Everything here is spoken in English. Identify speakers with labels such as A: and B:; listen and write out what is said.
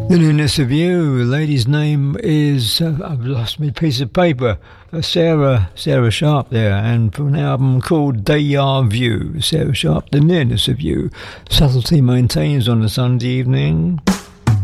A: The Newness of You. The lady's name is, I've lost my piece of paper, Sarah Sharp there, and from an album called Deja Vu. Sarah Sharp, The Newness of You. Subtlety Maintains on a Sunday evening.